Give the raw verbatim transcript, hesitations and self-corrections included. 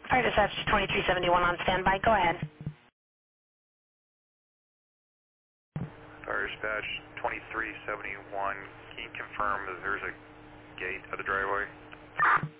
Fire dispatch twenty-three seventy-one on standby. Go ahead. Fire dispatch twenty-three seventy-one, can you confirm that there's a gate at the driveway?